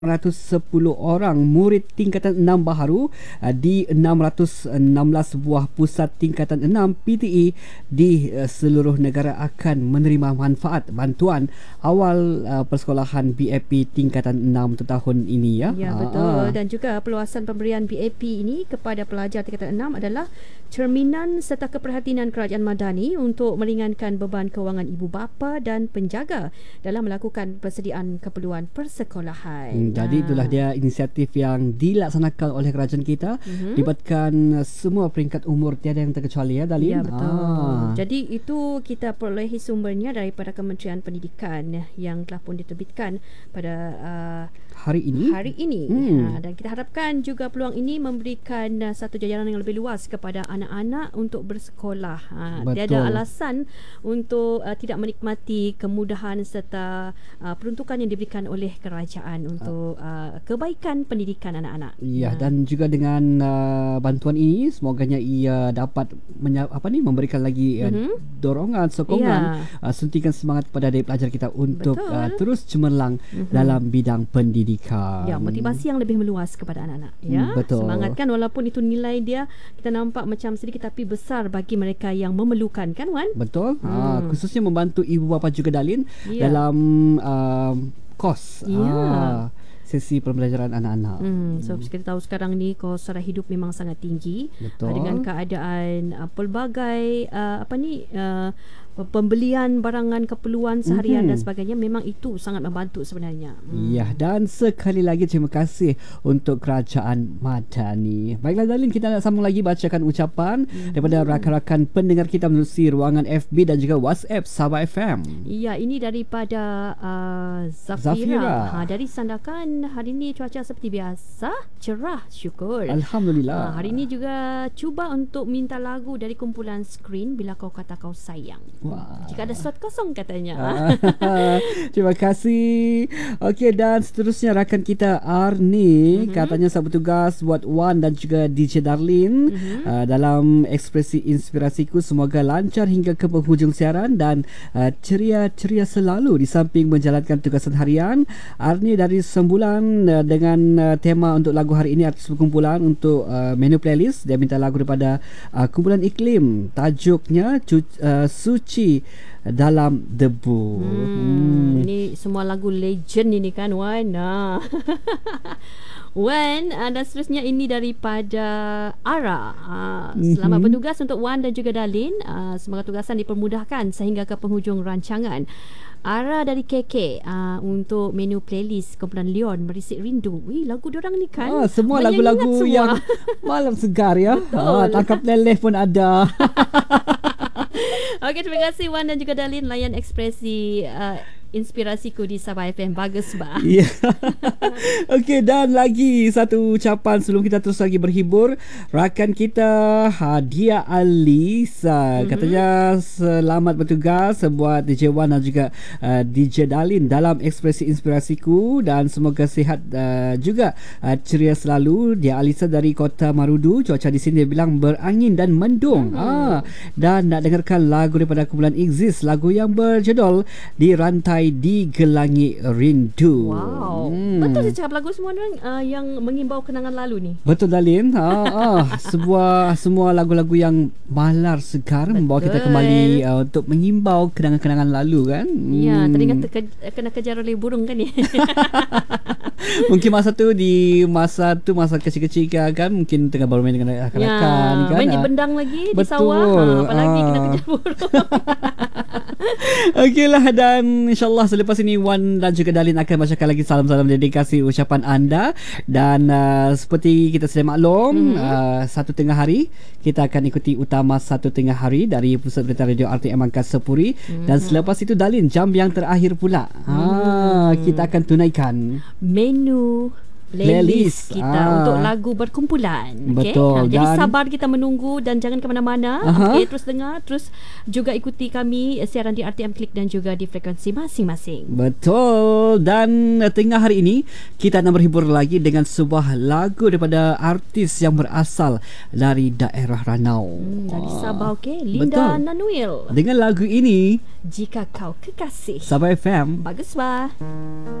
110 orang murid tingkatan 6 baharu di 616 buah pusat tingkatan 6 PTE di seluruh negara akan menerima manfaat bantuan awal persekolahan BAP tingkatan 6 untuk tahun ini ya. Ya, betul. Dan juga peluasan pemberian BAP ini kepada pelajar tingkatan 6 adalah cerminan serta keperhatian kerajaan Madani untuk meringankan beban kewangan ibu bapa dan penjaga dalam melakukan persediaan keperluan persekolahan. Jadi itulah dia inisiatif yang dilaksanakan oleh kerajaan kita. Libatkan semua peringkat umur, tiada yang terkecuali ya Dalin. Ya, betul. Jadi itu kita perolehi sumbernya daripada Kementerian Pendidikan yang telah pun diterbitkan pada hari ini. Dan kita harapkan juga peluang ini memberikan satu jajaran yang lebih luas kepada anak-anak untuk bersekolah. Tiada alasan untuk tidak menikmati kemudahan serta peruntukan yang diberikan oleh kerajaan untuk kebaikan pendidikan anak-anak. Ya, dan juga dengan bantuan ini semoganya ia dapat memberikan lagi dorongan, sokongan, suntikan semangat kepada adik pelajar kita untuk terus cemerlang dalam bidang pendidikan. Ya, motivasi yang lebih meluas kepada anak-anak. Ya, betul. Semangatkan walaupun itu nilai dia kita nampak macam sedikit tapi besar bagi mereka yang memerlukan, kan Wan? Betul. Khususnya membantu ibu bapa juga Dalin dalam kos sesi pembelajaran anak-anak. So kita tahu sekarang ni kos sara hidup memang sangat tinggi. Betul. Dengan keadaan pelbagai pembelian barangan keperluan seharian dan sebagainya, memang itu sangat membantu sebenarnya. Ya, dan sekali lagi terima kasih untuk Kerajaan Madani. Baiklah Dalin, kita nak sambung lagi bacakan ucapan daripada rakan-rakan pendengar kita melalui ruangan FB dan juga WhatsApp Sabah FM. Ya, ini daripada Zafira. Dari Sandakan, hari ini cuaca seperti biasa, cerah, syukur. Alhamdulillah. Hari ini juga cuba untuk minta lagu dari kumpulan Screen Bila Kau Kata Kau Sayang. Wah. Jika ada slot kosong katanya. Terima kasih. Okey, dan seterusnya rakan kita Arni katanya sahabat bertugas buat Wan dan juga DJ Darlin dalam ekspresi inspirasiku, semoga lancar hingga ke penghujung siaran dan ceria-ceria selalu di samping menjalankan tugasan harian. Arni dari Sembulan dengan tema untuk lagu hari ini artis berkumpulan untuk menu playlist. Dia minta lagu daripada kumpulan Iklim, tajuknya Suci Dalam Debu. Ini semua lagu legend ini kan Wan. Wan, dan seterusnya ini daripada Ara. Selamat bertugas untuk Wan dan juga Dalin. Semoga tugasan dipermudahkan sehingga ke penghujung rancangan. Ara dari KK untuk menu playlist kumpulan Leon Merisik Rindu. Wih, lagu diorang ni kan semua lagu-lagu yang malam segar ya. Tangkap leleh pun ada. Okey, terima kasih Wan dan juga Dalin layan ekspresi inspirasiku di Sabah FM. Bagus bah. Ya. Okey, dan lagi satu ucapan sebelum kita terus lagi berhibur. Rakan kita Hadia Alisa katanya selamat bertugas buat DJ Wan dan juga DJ Dalin dalam ekspresi inspirasiku dan semoga sihat juga ceria selalu. Dia Alisa dari Kota Marudu. Cuaca di sini dia bilang berangin dan mendung. Dan nak dengarkan lagu daripada kumpulan Exist, lagu yang berjudul Di Rantai Digelangi Rindu. Wow. Betul saya cakap lagu semua orang yang mengimbau kenangan lalu ni. Betul Dalin. Semua lagu-lagu yang malar segar membawa kita kembali untuk mengimbau kenangan-kenangan lalu kan. Ya, teringat kena kejar oleh burung kan ni. Mungkin masa kecil-kecil kan, mungkin tengah baru main dengan rakan-rakan kan. Main di bendang lagi. Betul. Di sawah. Apalagi kena kejar burung. Okeylah, dan insyaAllah selepas ini Wan dan juga Dalin akan bacakan lagi salam-salam dedikasi ucapan anda. Dan seperti kita sedia maklum, 1:30 hari kita akan ikuti utama 1:30 hari dari Pusat Berita Radio RTM Angkasa Puri. Dan selepas itu Dalin, jam yang terakhir pula kita akan tunaikan menu playlist kita untuk lagu berkumpulan. Betul. Jadi sabar kita menunggu dan jangan ke mana-mana. Terus dengar, terus juga ikuti kami siaran di RTM Klik dan juga di frekuensi masing-masing. Betul. Dan tengah hari ini kita nak berhibur lagi dengan sebuah lagu daripada artis yang berasal dari daerah Ranau. Dari Sabah, Linda Nanuil. Dengan lagu ini, Jika Kau Kekasih. Sabah FM. Bagus bah.